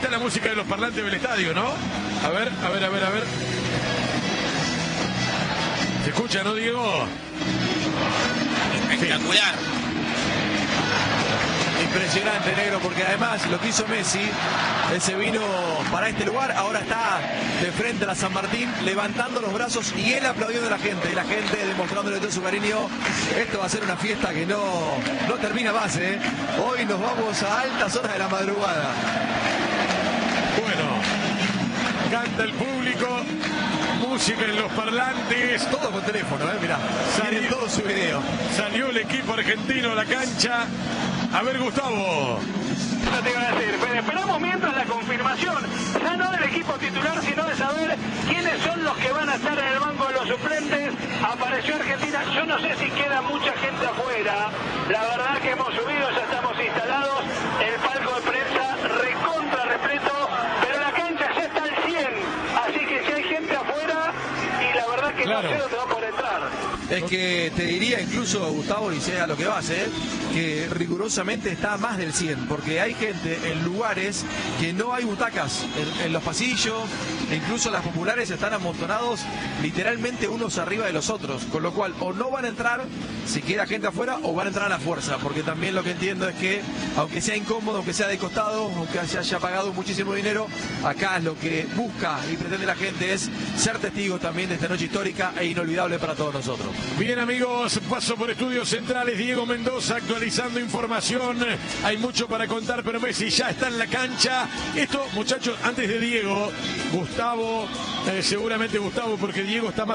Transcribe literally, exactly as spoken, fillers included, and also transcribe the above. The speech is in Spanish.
está la música de los parlantes del estadio, ¿no? A ver, a ver, a ver, a ver. ¿Se escucha, no, Diego? Espectacular. Sí. Impresionante, negro, porque además lo que hizo Messi, él se vino para este lugar, ahora está de frente a la San Martín, levantando los brazos y él aplaudiendo a la gente, y la gente demostrándole todo su cariño. Esto va a ser una fiesta que no, no termina más, ¿eh? Hoy nos vamos a altas horas de la madrugada. Bueno, canta el público, música en los parlantes. Todo con teléfono, ¿eh? Mirá, sale todo su video. Salió el equipo argentino a la cancha. A ver, Gustavo. No te iba a decir, pero esperamos mientras la confirmación, ya no del equipo titular, sino de saber quiénes son los que van a estar en el banco de los suplentes. Apareció Argentina, yo no sé si queda mucha gente afuera. La verdad que hemos subido, ya estamos instalados, el palco de prensa recontra repleto, pero la cancha ya está al cien, así que si hay gente afuera, y la verdad que claro, no sé dónde va por entrar. Es que te diría incluso, Gustavo, y sea lo que vas, ¿eh? que rigurosamente está más del cien, porque hay gente en lugares que no hay butacas, en, en los pasillos, e incluso las populares están amontonados literalmente unos arriba de los otros, con lo cual o no van a entrar si queda gente afuera o van a entrar a la fuerza, porque también lo que entiendo es que aunque sea incómodo, aunque sea de costado, aunque se haya pagado muchísimo dinero, acá lo que busca y pretende la gente es ser testigo también de esta noche histórica e inolvidable para todos nosotros. Bien, amigos, paso por Estudios Centrales, Diego Mendoza actualizando información. Hay mucho para contar, pero Messi ya está en la cancha. Esto, muchachos, antes de Diego, Gustavo, eh, seguramente Gustavo, porque Diego está más